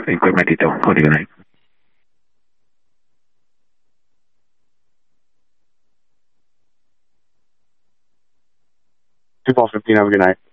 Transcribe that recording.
in quel mentito. Have a good night. 2-15, have a good night.